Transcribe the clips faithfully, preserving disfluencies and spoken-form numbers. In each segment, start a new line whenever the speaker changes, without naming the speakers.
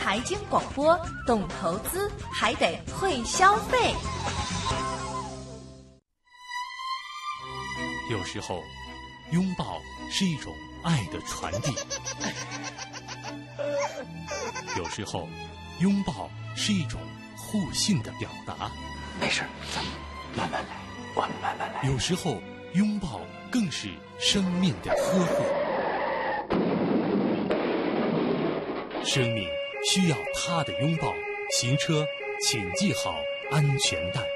财经广播，懂投资还得会消费。
有时候，拥抱是一种爱的传递；有时候，拥抱是一种互信的表达。
没事，咱们慢慢来，我们慢慢来。
有时候，拥抱更是生命的呵护。生命需要他的拥抱，行车请系好安全带。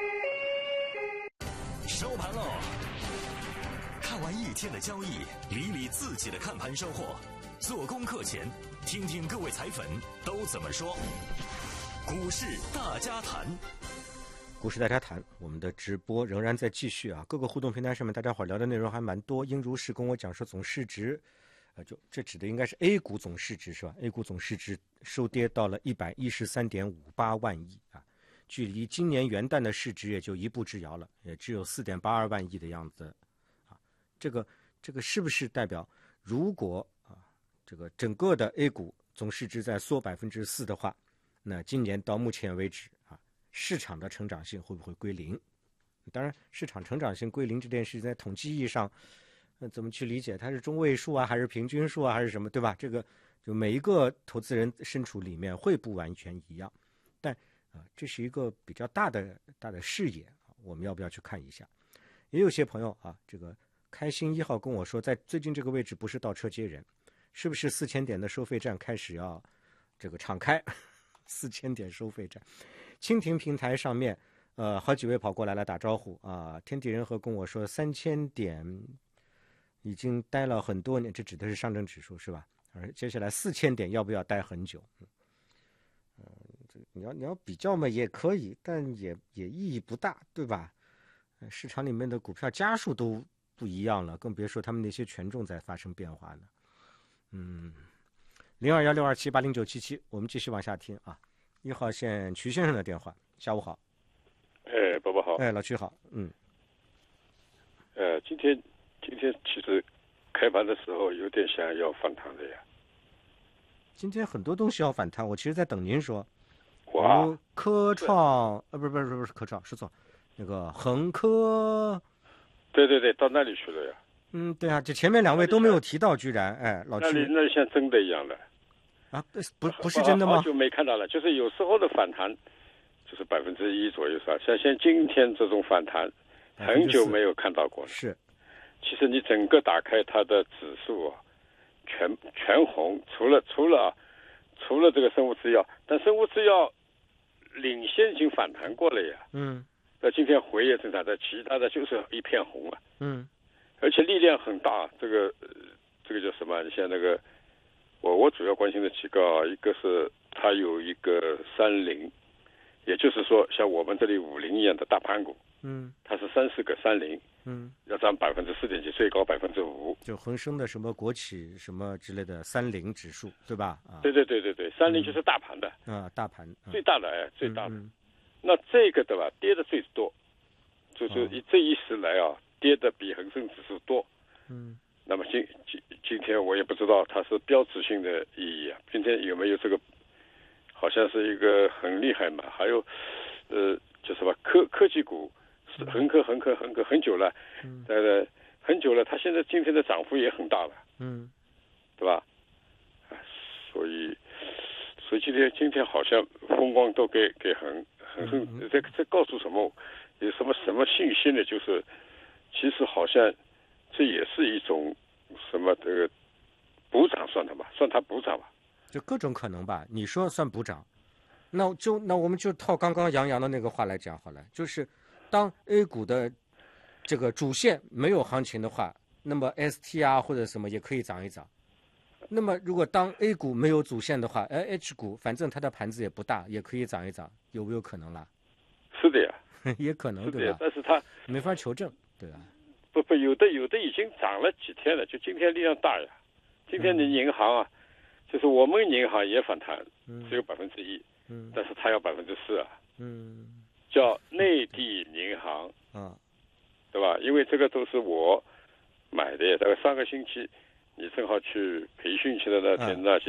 收盘喽！看完一天的交易，理理自己的看盘收获。做功课前，听听各位彩粉都怎么说。股市大家谈。
股市大家谈，我们的直播仍然在继续啊！各个互动平台上面，大家伙聊的内容还蛮多。英如是跟我讲说，总市值，呃，就这指的应该是 A 股总市值是吧 ？A 股总市值收跌到了一百一十三点五八万亿啊，距离今年元旦的市值也就一步之遥了，也只有四点八二万亿的样子啊。这个这个是不是代表，如果啊这个整个的 A 股总市值在缩百分之四的话，那今年到目前为止，市场的成长性会不会归零？当然，市场成长性归零这件事在统计意义上，呃，怎么去理解？它是中位数啊，还是平均数啊，还是什么，对吧？这个就每一个投资人身处里面会不完全一样，但啊、呃，这是一个比较大的大的视野，我们要不要去看一下？也有些朋友啊，这个开心一号跟我说，在最近这个位置不是倒车接人，是不是四千点的收费站开始要这个敞开？四千点收费站。蜻蜓平台上面，呃，好几位跑过来了打招呼啊。天地人和跟我说，三千点已经待了很多年，这指的是上证指数是吧？而接下来四千点要不要待很久？嗯，呃、你要你要比较嘛也可以，但也也意义不大，对吧？市场里面的股票家数都不一样了，更别说他们那些权重在发生变化呢。嗯，零二幺六二七八零九七七，我们继续往下听啊。一号线曲先生的电话，下午好。
哎，伯伯好。
哎，老曲好。嗯。
呃，今天今天其实开盘的时候有点想要反弹的呀。
今天很多东西要反弹，我其实在等您说。
哇。
科创，呃，不是不是不是科创，说错，那个恒科。
对对对，到那里去了呀。
嗯，对啊，这前面两位都没有提到，居然，哎，老曲。
那里那里像真的一样的。
啊，不不是真的吗？
好久没看到了，就是有时候的反弹，就是百分之一左右，是吧？像像今天这种反弹，很久没有看到过了。
是，
其实你整个打开它的指数啊，全全红，除了除了除了这个生物制药，但生物制药领先已经反弹过了呀。
嗯。
那今天回也正常，但其他的就是一片红啊。
嗯。
而且力量很大，这个这个叫什么？你像那个。我我主要关心的几个啊，一个是它有一个三零，也就是说像我们这里五零一样的大盘股，
嗯，
它是三四个三零，
嗯，
要涨百分之四点七，最高百分之五，
就恒生的什么国企什么之类的三零指数，对吧？啊，
对对对对对，三零就是大盘的，
啊、嗯，大盘、嗯、
最大的哎，最大的，
嗯嗯、
那这个对吧，跌的最多，就是
哦、
这一时来啊，跌的比恒生指数多，
嗯。
那么今今今天我也不知道它是标志性的意义啊，今天有没有这个，好像是一个很厉害嘛，还有，呃，叫什么科科技股，恒科恒科恒科很久了，
嗯，
呃，很久了，它现在今天的涨幅也很大了，
嗯，
对吧？所以，所以今天今天好像风光都给给恒恒生，这这告诉什么？有什么什么信息呢？就是其实好像。这也是一种什么这个补涨算的吧，算它补涨吧，
就各种可能吧。你说算补涨，那就那我们就套刚刚杨洋的那个话来讲好了，就是当 A 股的这个主线没有行情的话，那么 S T 啊或者什么也可以涨一涨。那么如果当 A 股没有主线的话，哎 H 股反正它的盘子也不大，也可以涨一涨，有没有可能啦？
是的呀，
也可能对吧？
但是它
没法求证，对吧？
不不，有的有的已经涨了几天了，就今天力量大呀。今天的银行啊，嗯、就是我们银行也反弹，
嗯、
只有百分之一，
嗯，
但是它要百分之四啊，
嗯，
叫内地银行，
啊，
对吧？因为这个都是我买的，大概上个星期你正好去培训去的那天那些。